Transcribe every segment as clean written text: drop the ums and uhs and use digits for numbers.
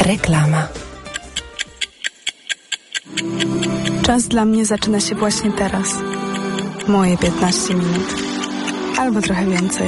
Reklama. Czas dla mnie zaczyna się właśnie teraz. Moje 15 minut. Albo trochę więcej.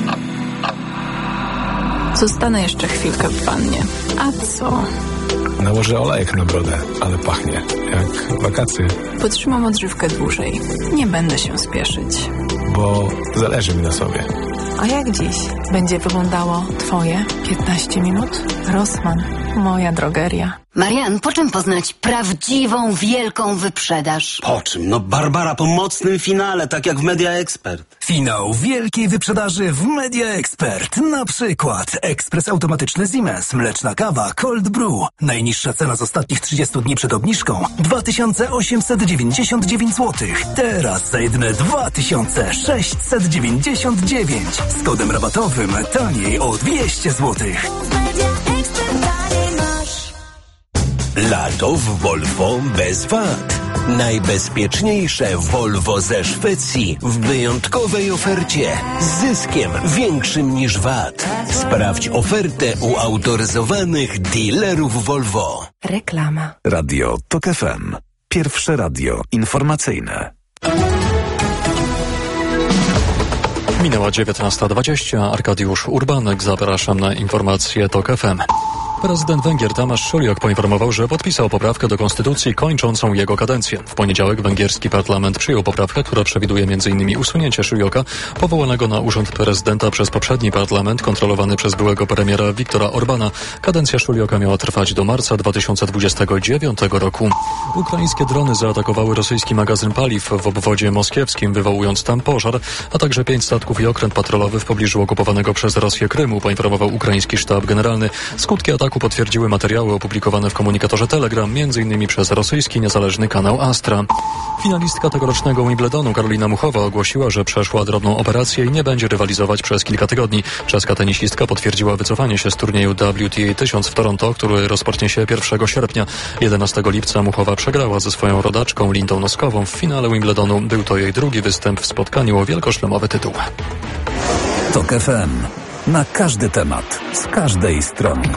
Zostanę jeszcze chwilkę w wannie. A co? Nałożę olejek na brodę, ale pachnie jak wakacje. Potrzymam odżywkę dłużej. Nie będę się spieszyć. Bo zależy mi na sobie. A jak dziś będzie wyglądało Twoje 15 minut? Rossmann, moja drogeria. Marian, po czym poznać prawdziwą, wielką wyprzedaż? Po czym? No Barbara, po mocnym finale, tak jak w Media Expert. Finał wielkiej wyprzedaży w Media Expert. Na przykład ekspres automatyczny Siemens, mleczna kawa Cold Brew. Najniższa cena z ostatnich 30 dni przed obniżką 2899 zł. Teraz za jedyne 2699. Z kodem rabatowym taniej o 200 zł. Lato w Volvo bez VAT. Najbezpieczniejsze Volvo ze Szwecji w wyjątkowej ofercie z zyskiem większym niż VAT. Sprawdź ofertę u autoryzowanych dealerów Volvo. Reklama. Radio TOK FM. Pierwsze radio informacyjne. Minęła 19:20. Arkadiusz Urbanek, zapraszam na informacje TOK FM. Prezydent Węgier Tamás Szuliok poinformował, że podpisał poprawkę do konstytucji kończącą jego kadencję. W poniedziałek węgierski parlament przyjął poprawkę, która przewiduje m.in. usunięcie Szulioka, powołanego na urząd prezydenta przez poprzedni parlament kontrolowany przez byłego premiera Viktora Orbana. Kadencja Szulioka miała trwać do marca 2029 roku. Ukraińskie drony zaatakowały rosyjski magazyn paliw w obwodzie moskiewskim, wywołując tam pożar, a także 5 statków i okręt patrolowy w pobliżu okupowanego przez Rosję Krymu, poinformował ukraiński sztab generalny. Skutki ataku potwierdziły materiały opublikowane w komunikatorze Telegram, m.in. przez rosyjski niezależny kanał Astra. Finalistka tegorocznego Wimbledonu Karolina Muchowa ogłosiła, że przeszła drobną operację i nie będzie rywalizować przez kilka tygodni. Czeska tenisistka potwierdziła wycofanie się z turnieju WTA 1000 w Toronto, który rozpocznie się 1 sierpnia. 11 lipca Muchowa przegrała ze swoją rodaczką Lindą Noskową w finale Wimbledonu. Był to jej drugi występ w spotkaniu o wielkoszlemowy tytuł. TOK FM. Na każdy temat, z każdej strony.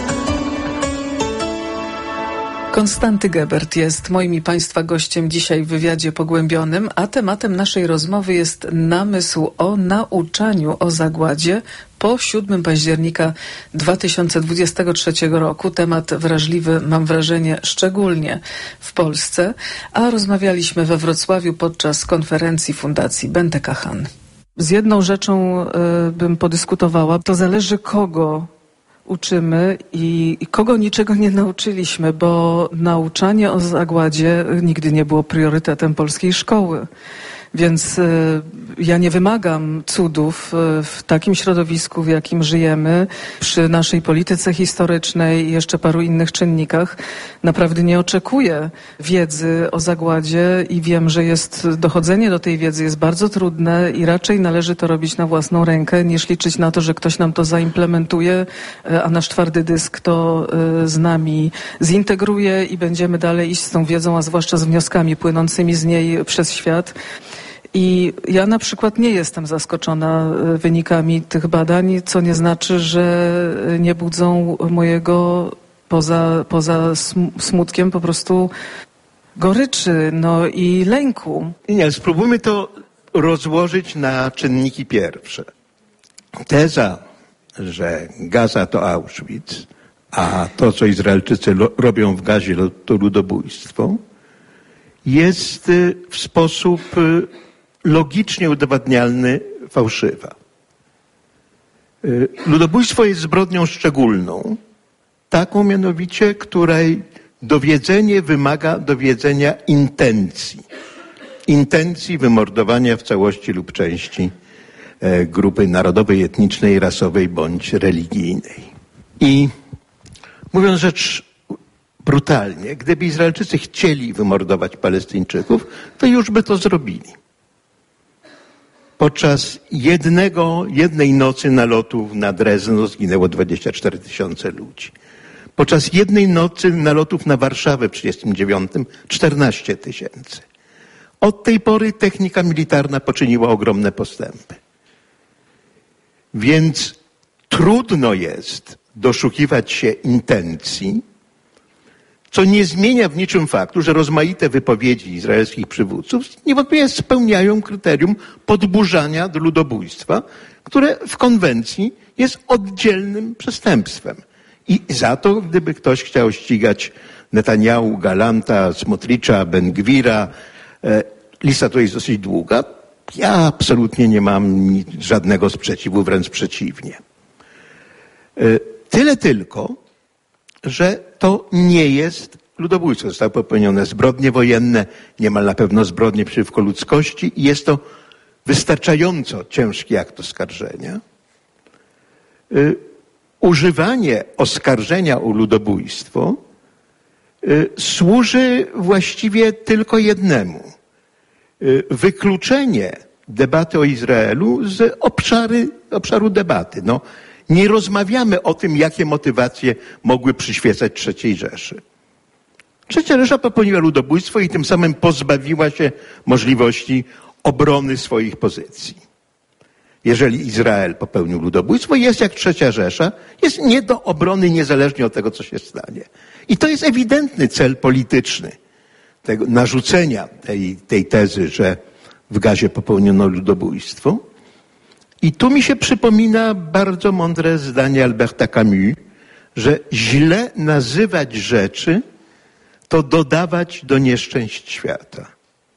Konstanty Gebert jest moim i Państwa gościem dzisiaj w wywiadzie pogłębionym, a tematem naszej rozmowy jest namysł o nauczaniu o zagładzie po 7 października 2023 roku. Temat wrażliwy, mam wrażenie, szczególnie w Polsce, a rozmawialiśmy we Wrocławiu podczas konferencji Fundacji Bente Kachan. Z jedną rzeczą bym podyskutowała, to zależy kogo uczymy i kogo niczego nie nauczyliśmy, bo nauczanie o zagładzie nigdy nie było priorytetem polskiej szkoły. Więc ja nie wymagam cudów w takim środowisku, w jakim żyjemy, przy naszej polityce historycznej i jeszcze paru innych czynnikach. Naprawdę nie oczekuję wiedzy o zagładzie i wiem, że dochodzenie do tej wiedzy jest bardzo trudne i raczej należy to robić na własną rękę, niż liczyć na to, że ktoś nam to zaimplementuje, a nasz twardy dysk to z nami zintegruje i będziemy dalej iść z tą wiedzą, a zwłaszcza z wnioskami płynącymi z niej przez świat. I ja na przykład nie jestem zaskoczona wynikami tych badań, co nie znaczy, że nie budzą mojego poza smutkiem po prostu goryczy, no i lęku. Nie, spróbujmy to rozłożyć na czynniki pierwsze. Teza, że Gaza to Auschwitz, a to, co Izraelczycy robią w Gazie, to ludobójstwo, jest w sposób logicznie udowadnialny fałszywa. Ludobójstwo jest zbrodnią szczególną, taką mianowicie, której dowiedzenie wymaga dowiedzenia intencji wymordowania w całości lub części grupy narodowej, etnicznej, rasowej bądź religijnej. I mówiąc rzecz brutalnie, gdyby Izraelczycy chcieli wymordować Palestyńczyków, to już by to zrobili. Podczas jednej nocy nalotów na Drezno zginęło 24 000 ludzi. Podczas jednej nocy nalotów na Warszawę w 1939 14 000. Od tej pory technika militarna poczyniła ogromne postępy. Więc trudno jest doszukiwać się intencji, co nie zmienia w niczym faktu, że rozmaite wypowiedzi izraelskich przywódców niewątpliwie spełniają kryterium podburzania do ludobójstwa, które w konwencji jest oddzielnym przestępstwem. I za to, gdyby ktoś chciał ścigać Netanyahu, Galanta, Smotricza, Ben-Gwira, lista to jest dosyć długa, ja absolutnie nie mam żadnego sprzeciwu, wręcz przeciwnie. Tyle tylko, że to nie jest ludobójstwo. Zostały popełnione zbrodnie wojenne, niemal na pewno zbrodnie przeciwko ludzkości i jest to wystarczająco ciężki akt oskarżenia. Używanie oskarżenia o ludobójstwo służy właściwie tylko jednemu. Wykluczenie debaty o Izraelu z obszaru debaty. No, nie rozmawiamy o tym, jakie motywacje mogły przyświecać III Rzeszy. Trzecia Rzesza popełniła ludobójstwo i tym samym pozbawiła się możliwości obrony swoich pozycji. Jeżeli Izrael popełnił ludobójstwo, jest jak Trzecia Rzesza, jest nie do obrony niezależnie od tego, co się stanie. I to jest ewidentny cel polityczny tego narzucenia tej tezy, że w Gazie popełniono ludobójstwo. I tu mi się przypomina bardzo mądre zdanie Alberta Camus, że źle nazywać rzeczy to dodawać do nieszczęść świata.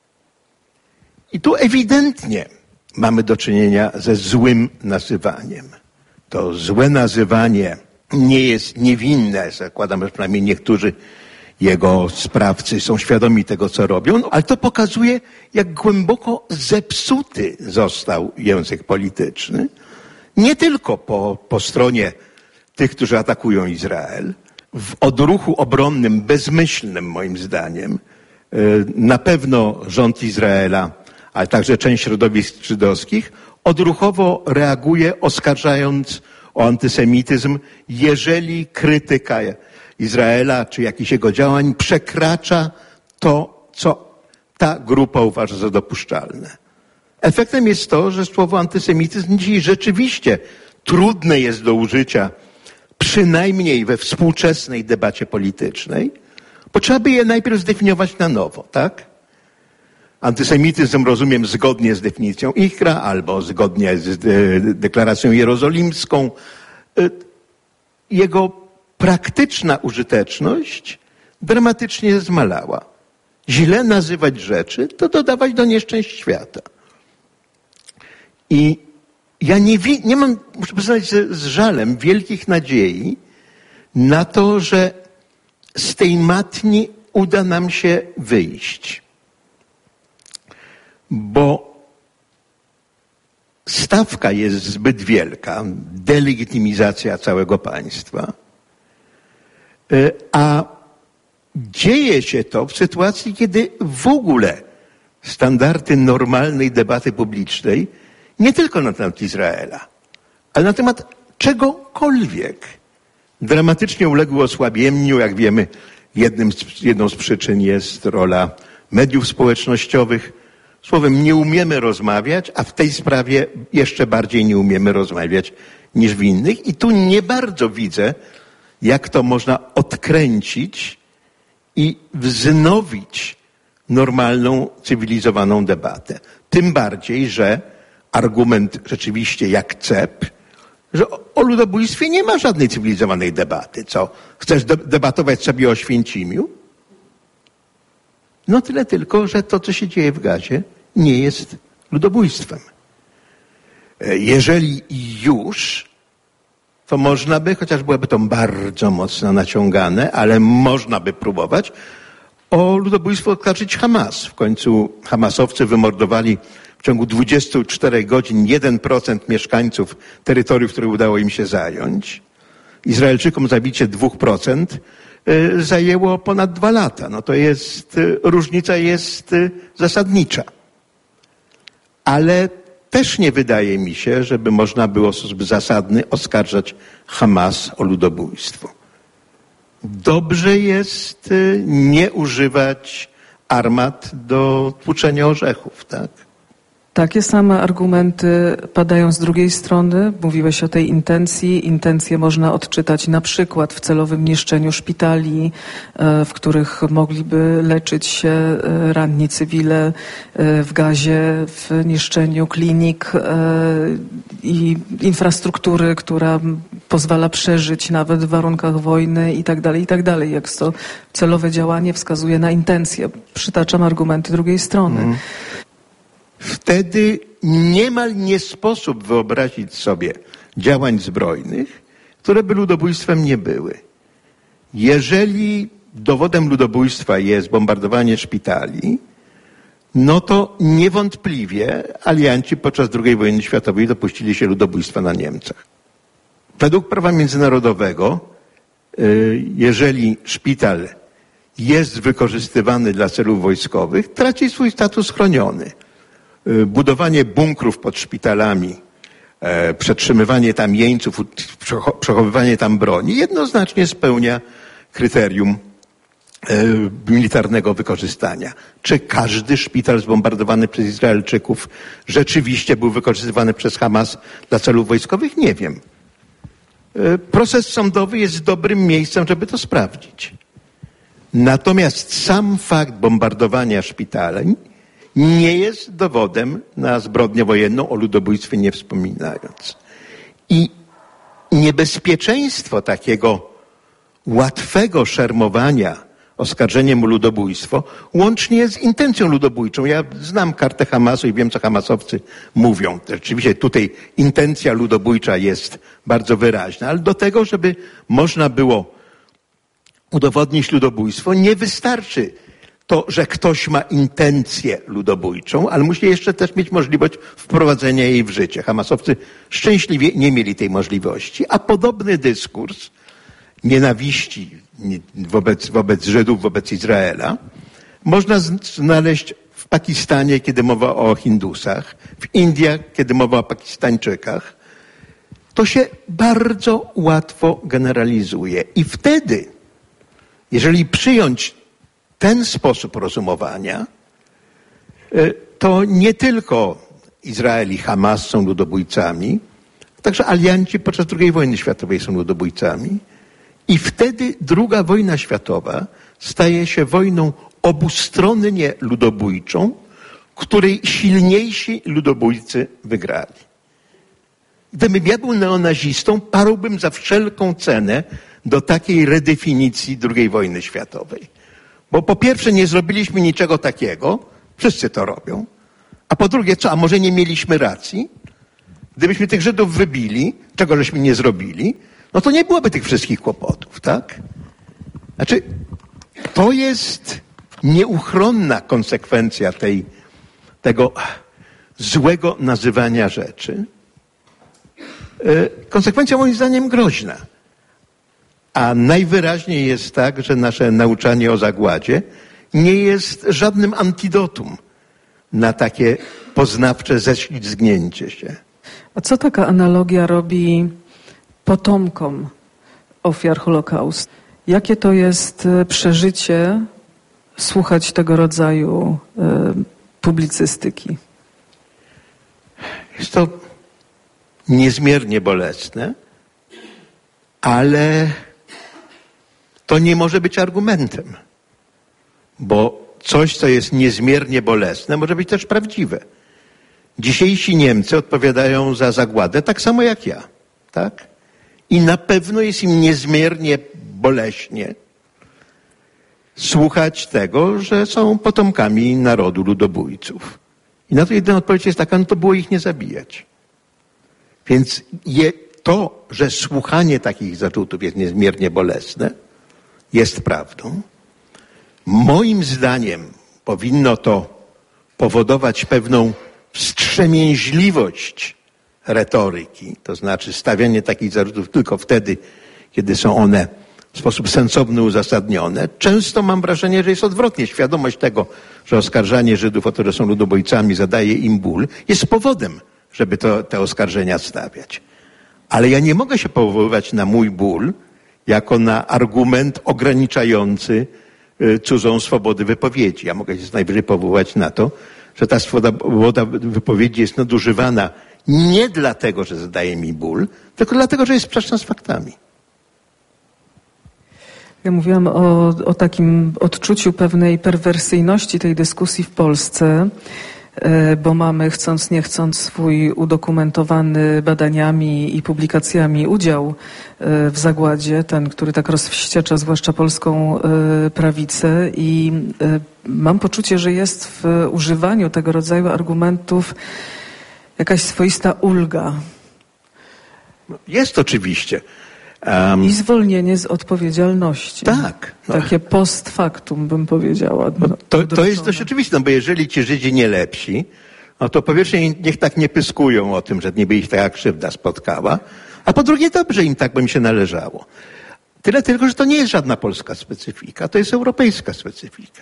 I tu ewidentnie mamy do czynienia ze złym nazywaniem. To złe nazywanie nie jest niewinne, zakładam, że przynajmniej niektórzy jego sprawcy są świadomi tego, co robią, ale to pokazuje, jak głęboko zepsuty został język polityczny. Nie tylko po stronie tych, którzy atakują Izrael. W odruchu obronnym, bezmyślnym moim zdaniem, na pewno rząd Izraela, ale także część środowisk żydowskich, odruchowo reaguje, oskarżając o antysemityzm, jeżeli krytyka Izraela czy jakichś jego działań przekracza to, co ta grupa uważa za dopuszczalne. Efektem jest to, że słowo antysemityzm dzisiaj rzeczywiście trudne jest do użycia, przynajmniej we współczesnej debacie politycznej, bo trzeba by je najpierw zdefiniować na nowo, tak? Antysemityzm rozumiem zgodnie z definicją IHRA albo zgodnie z deklaracją jerozolimską. Jego praktyczna użyteczność dramatycznie zmalała. Źle nazywać rzeczy to dodawać do nieszczęść świata. I ja nie mam, muszę przyznać z żalem, wielkich nadziei na to, że z tej matni uda nam się wyjść. Bo stawka jest zbyt wielka, delegitymizacja całego państwa, a dzieje się to w sytuacji, kiedy w ogóle standardy normalnej debaty publicznej, nie tylko na temat Izraela, ale na temat czegokolwiek, dramatycznie uległy osłabieniu. Jak wiemy, jedną z przyczyn jest rola mediów społecznościowych. Słowem, nie umiemy rozmawiać, a w tej sprawie jeszcze bardziej nie umiemy rozmawiać niż w innych. I tu nie bardzo widzę, jak to można odkręcić i wznowić normalną, cywilizowaną debatę. Tym bardziej, że argument rzeczywiście jak cep, że o ludobójstwie nie ma żadnej cywilizowanej debaty. Co, chcesz debatować sobie o Oświęcimiu? No tyle tylko, że to, co się dzieje w Gazie, nie jest ludobójstwem. Jeżeli już, to można by, chociaż byłoby to bardzo mocno naciągane, ale można by próbować o ludobójstwo oskarżyć Hamas. W końcu Hamasowcy wymordowali w ciągu 24 godzin 1% mieszkańców terytoriów, które udało im się zająć. Izraelczykom zabicie 2% zajęło ponad 2 lata. No to jest, różnica jest zasadnicza. Ale też nie wydaje mi się, żeby można było w sposób zasadny oskarżać Hamas o ludobójstwo. Dobrze jest nie używać armat do tłuczenia orzechów, tak? Takie same argumenty padają z drugiej strony. Mówiłeś o tej intencji. Intencje można odczytać na przykład w celowym niszczeniu szpitali, w których mogliby leczyć się ranni cywile, w gazie, w niszczeniu klinik i infrastruktury, która pozwala przeżyć nawet w warunkach wojny i tak dalej, i tak dalej. Jak to celowe działanie wskazuje na intencje. Przytaczam argumenty drugiej strony. Wtedy niemal nie sposób wyobrazić sobie działań zbrojnych, które by ludobójstwem nie były. Jeżeli dowodem ludobójstwa jest bombardowanie szpitali, no to niewątpliwie alianci podczas II wojny światowej dopuścili się ludobójstwa na Niemcach. Według prawa międzynarodowego, jeżeli szpital jest wykorzystywany dla celów wojskowych, traci swój status chroniony. Budowanie bunkrów pod szpitalami, przetrzymywanie tam jeńców, przechowywanie tam broni jednoznacznie spełnia kryterium militarnego wykorzystania. Czy każdy szpital zbombardowany przez Izraelczyków rzeczywiście był wykorzystywany przez Hamas dla celów wojskowych? Nie wiem. Proces sądowy jest dobrym miejscem, żeby to sprawdzić. Natomiast sam fakt bombardowania szpitali nie jest dowodem na zbrodnię wojenną, o ludobójstwie nie wspominając. I niebezpieczeństwo takiego łatwego szermowania oskarżeniem o ludobójstwo, łącznie z intencją ludobójczą. Ja znam kartę Hamasu i wiem, co Hamasowcy mówią. Rzeczywiście tutaj intencja ludobójcza jest bardzo wyraźna, ale do tego, żeby można było udowodnić ludobójstwo, nie wystarczy to, że ktoś ma intencję ludobójczą, ale musi jeszcze też mieć możliwość wprowadzenia jej w życie. Hamasowcy szczęśliwie nie mieli tej możliwości, a podobny dyskurs nienawiści wobec Żydów, wobec Izraela można znaleźć w Pakistanie, kiedy mowa o Hindusach, w Indiach, kiedy mowa o Pakistańczykach. To się bardzo łatwo generalizuje. I wtedy, jeżeli przyjąć ten sposób rozumowania, to nie tylko Izrael i Hamas są ludobójcami, także alianci podczas II wojny światowej są ludobójcami. I wtedy II wojna światowa staje się wojną obustronnie ludobójczą, której silniejsi ludobójcy wygrali. Gdybym ja był neonazistą, parłbym za wszelką cenę do takiej redefinicji II wojny światowej. Bo po pierwsze nie zrobiliśmy niczego takiego, wszyscy to robią, a po drugie co, a może nie mieliśmy racji? Gdybyśmy tych Żydów wybili, czego żeśmy nie zrobili, no to nie byłoby tych wszystkich kłopotów, tak? Znaczy, to jest nieuchronna konsekwencja tego złego nazywania rzeczy. Konsekwencja moim zdaniem groźna. A najwyraźniej jest tak, że nasze nauczanie o zagładzie nie jest żadnym antidotum na takie poznawcze ześlizgnięcie się. A co taka analogia robi potomkom ofiar Holokaustu? Jakie to jest przeżycie słuchać tego rodzaju publicystyki? Jest to niezmiernie bolesne, ale to nie może być argumentem, bo coś, co jest niezmiernie bolesne, może być też prawdziwe. Dzisiejsi Niemcy odpowiadają za zagładę tak samo jak ja, tak? I na pewno jest im niezmiernie boleśnie słuchać tego, że są potomkami narodu ludobójców. I na to jedyna odpowiedź jest taka, no to było ich nie zabijać. Więc to, że słuchanie takich zarzutów jest niezmiernie bolesne, jest prawdą. Moim zdaniem powinno to powodować pewną wstrzemięźliwość retoryki, to znaczy stawianie takich zarzutów tylko wtedy, kiedy są one w sposób sensowny uzasadnione. Często mam wrażenie, że jest odwrotnie. Świadomość tego, że oskarżanie Żydów o to, że są ludobójcami, zadaje im ból, jest powodem, żeby te oskarżenia stawiać. Ale ja nie mogę się powoływać na mój ból jako na argument ograniczający cudzą swobodę wypowiedzi. Ja mogę się najwyżej powoływać na to, że ta swoboda wypowiedzi jest nadużywana nie dlatego, że zadaje mi ból, tylko dlatego, że jest sprzeczna z faktami. Ja mówiłam o takim odczuciu pewnej perwersyjności tej dyskusji w Polsce, bo mamy, chcąc nie chcąc, swój udokumentowany badaniami i publikacjami udział w zagładzie, ten, który tak rozwściecza zwłaszcza polską prawicę, i mam poczucie, że jest w używaniu tego rodzaju argumentów jakaś swoista ulga. Jest oczywiście. I zwolnienie z odpowiedzialności. Tak. Takie post factum, bym powiedziała. To jest dość oczywiste, bo jeżeli ci Żydzi nie lepsi, no to po pierwsze niech tak nie pyskują o tym, że niby ich taka krzywda spotkała, a po drugie dobrze im tak by mi się należało. Tyle tylko, że to nie jest żadna polska specyfika, to jest europejska specyfika.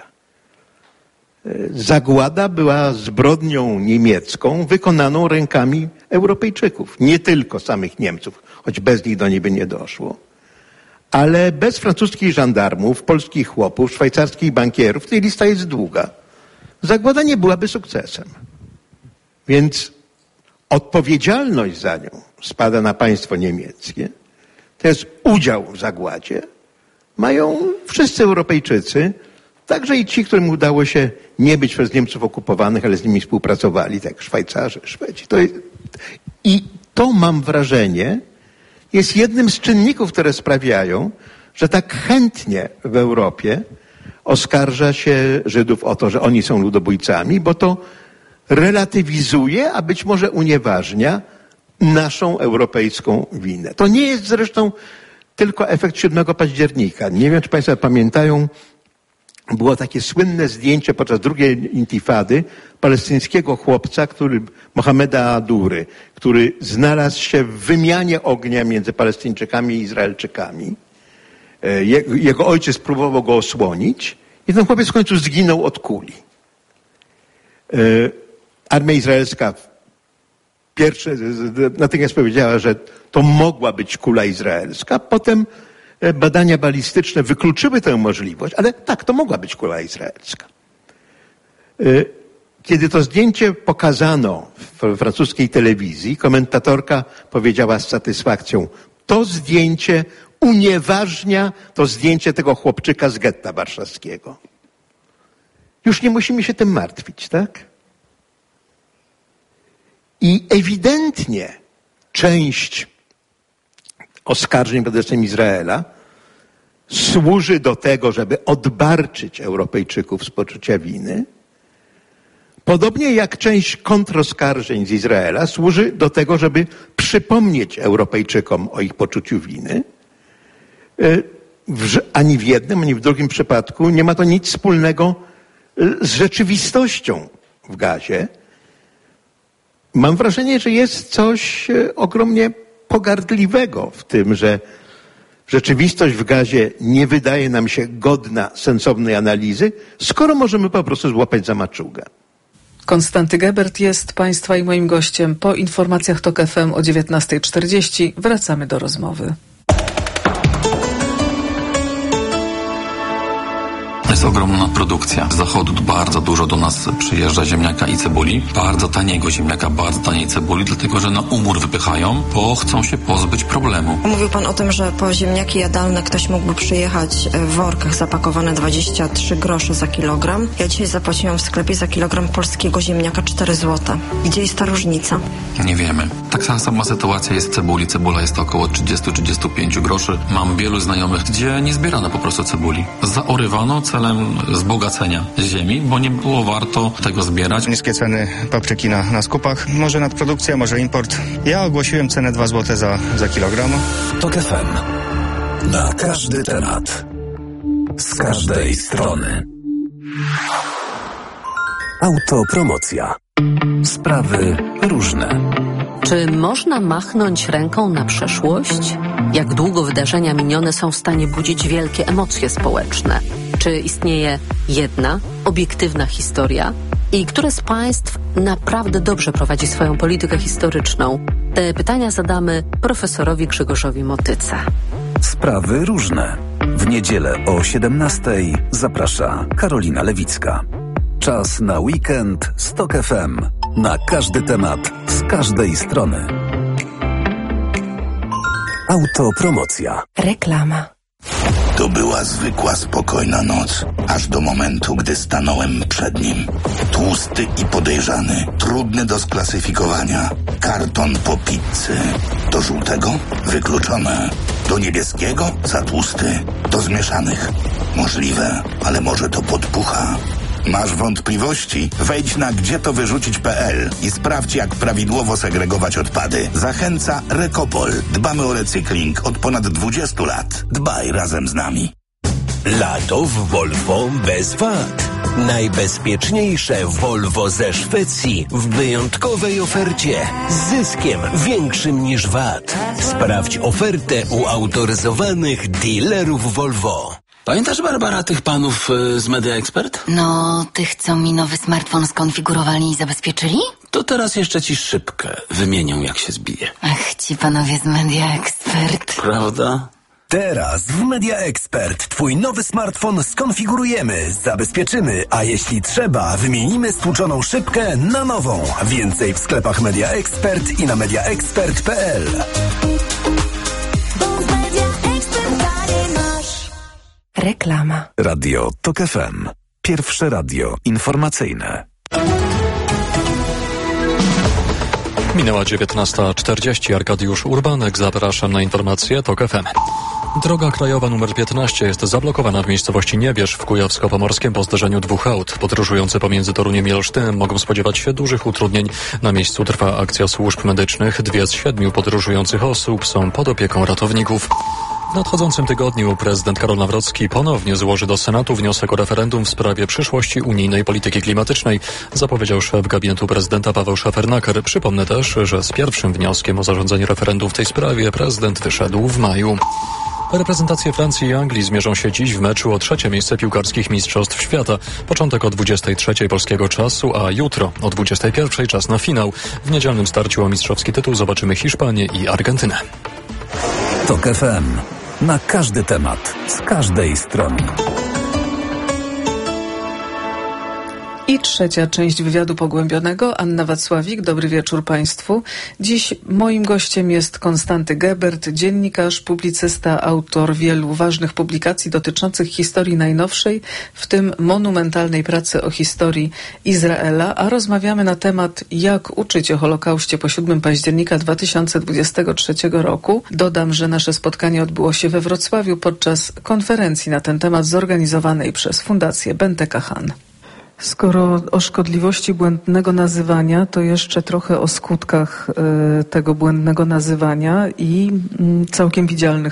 Zagłada była zbrodnią niemiecką wykonaną rękami Europejczyków, nie tylko samych Niemców, choć bez nich do niej by nie doszło. Ale bez francuskich żandarmów, polskich chłopów, szwajcarskich bankierów, tej lista jest długa. Zagłada nie byłaby sukcesem. Więc odpowiedzialność za nią spada na państwo niemieckie. To jest udział w zagładzie. Mają wszyscy Europejczycy, także i ci, którym udało się nie być przez Niemców okupowanych, ale z nimi współpracowali, tak jak Szwajcarzy, Szwedzi. I to, mam wrażenie, jest jednym z czynników, które sprawiają, że tak chętnie w Europie oskarża się Żydów o to, że oni są ludobójcami, bo to relatywizuje, a być może unieważnia naszą europejską winę. To nie jest zresztą tylko efekt 7 października. Nie wiem, czy Państwo pamiętają, było takie słynne zdjęcie podczas drugiej intifady palestyńskiego chłopca, Mohameda Dury, który znalazł się w wymianie ognia między Palestyńczykami i Izraelczykami. Jego ojciec próbował go osłonić i ten chłopiec w końcu zginął od kuli. Armia izraelska natychmiast powiedziała, że to mogła być kula izraelska. Potem badania balistyczne wykluczyły tę możliwość, ale tak, to mogła być kula izraelska. Kiedy to zdjęcie pokazano w francuskiej telewizji, komentatorka powiedziała z satysfakcją: to zdjęcie unieważnia to zdjęcie tego chłopczyka z getta warszawskiego. Już nie musimy się tym martwić, tak? I ewidentnie część oskarżeń pod adresem Izraela służy do tego, żeby odbarczyć Europejczyków z poczucia winy, podobnie jak część kontroskarżeń z Izraela służy do tego, żeby przypomnieć Europejczykom o ich poczuciu winy. Ani w jednym, ani w drugim przypadku nie ma to nic wspólnego z rzeczywistością w Gazie. Mam wrażenie, że jest coś ogromnie pogardliwego w tym, że rzeczywistość w Gazie nie wydaje nam się godna sensownej analizy, skoro możemy po prostu złapać za maczugę. Konstanty Gebert jest Państwa i moim gościem. Po informacjach TOK FM o 19:40 wracamy do rozmowy. Jest ogromna produkcja. Z zachodu bardzo dużo do nas przyjeżdża ziemniaka i cebuli. Bardzo taniego ziemniaka, bardzo taniej cebuli, dlatego że na umór wypychają, bo chcą się pozbyć problemu. Mówił pan o tym, że po ziemniaki jadalne ktoś mógłby przyjechać w workach zapakowane 23 grosze za kilogram. Ja dzisiaj zapłaciłam w sklepie za kilogram polskiego ziemniaka 4 zł. Gdzie jest ta różnica? Nie wiemy. Tak sama sytuacja jest w cebuli. Cebula jest około 30-35 groszy. Mam wielu znajomych, gdzie nie zbierano po prostu cebuli. Zaorywano celem wzbogacenia ziemi, bo nie było warto tego zbierać. Niskie ceny papryki na skupach. Może nadprodukcja, może import. Ja ogłosiłem cenę 2 zł za kilogram. TOK FM. Na każdy temat. Z każdej strony. Autopromocja. Sprawy różne. Czy można machnąć ręką na przeszłość? Jak długo wydarzenia minione są w stanie budzić wielkie emocje społeczne? Czy istnieje jedna, obiektywna historia? I które z państw naprawdę dobrze prowadzi swoją politykę historyczną? Te pytania zadamy profesorowi Grzegorzowi Motyce. Sprawy różne. W niedzielę o 17:00 zaprasza Karolina Lewicka. Czas na weekend z TOK FM. Na każdy temat, z każdej strony. Autopromocja. Reklama. To była zwykła, spokojna noc, aż do momentu, gdy stanąłem przed nim. Tłusty i podejrzany, trudny do sklasyfikowania. Karton po pizzy. Do żółtego? Wykluczone. Do niebieskiego? Za tłusty. Do zmieszanych? Możliwe, ale może to podpucha. Masz wątpliwości? Wejdź na gdzietowyrzucić.pl i sprawdź, jak prawidłowo segregować odpady. Zachęca Recopol. Dbamy o recykling od ponad 20 lat. Dbaj razem z nami. Lato w Volvo bez VAT. Najbezpieczniejsze Volvo ze Szwecji w wyjątkowej ofercie. Z zyskiem większym niż VAT. Sprawdź ofertę u autoryzowanych dealerów Volvo. Pamiętasz, Barbara, tych panów z Media Expert? No, tych, co mi nowy smartfon skonfigurowali i zabezpieczyli? To teraz jeszcze ci szybkę wymienią, jak się zbije. Ach, ci panowie z Media Expert. Prawda? Teraz w Media Expert twój nowy smartfon skonfigurujemy, zabezpieczymy, a jeśli trzeba, wymienimy stłuczoną szybkę na nową. Więcej w sklepach Media Expert i na mediaexpert.pl. Reklama. Radio TOK FM. Pierwsze radio informacyjne. Minęła 19:40. Arkadiusz Urbanek. Zapraszam na informacje TOK FM. Droga krajowa nr 15 jest zablokowana w miejscowości Niewierz w Kujawsko-Pomorskiem po zderzeniu dwóch aut. Podróżujący pomiędzy Toruniem i Olsztynem mogą spodziewać się dużych utrudnień. Na miejscu trwa akcja służb medycznych. 2 z 7 podróżujących osób są pod opieką ratowników. W nadchodzącym tygodniu prezydent Karol Nawrocki ponownie złoży do Senatu wniosek o referendum w sprawie przyszłości unijnej polityki klimatycznej, zapowiedział szef gabinetu prezydenta Paweł Szefernaker. Przypomnę też, że z pierwszym wnioskiem o zarządzenie referendum w tej sprawie prezydent wyszedł w maju. Reprezentacje Francji i Anglii zmierzą się dziś w meczu o 3. miejsce piłkarskich Mistrzostw Świata. Początek o 23:00 polskiego czasu, a jutro o 21:00 czas na finał. W niedzielnym starciu o mistrzowski tytuł zobaczymy Hiszpanię i Argentynę. TOK FM. Na każdy temat, z każdej strony. I trzecia część wywiadu pogłębionego. Anna Wacławik, dobry wieczór Państwu. Dziś moim gościem jest Konstanty Gebert, dziennikarz, publicysta, autor wielu ważnych publikacji dotyczących historii najnowszej, w tym monumentalnej pracy o historii Izraela, a rozmawiamy na temat, jak uczyć o Holokauście po 7 października 2023 roku. Dodam, że nasze spotkanie odbyło się we Wrocławiu podczas konferencji na ten temat zorganizowanej przez Fundację Benteka Han. Skoro o szkodliwości błędnego nazywania, to jeszcze trochę o skutkach tego błędnego nazywania i całkiem widzialnych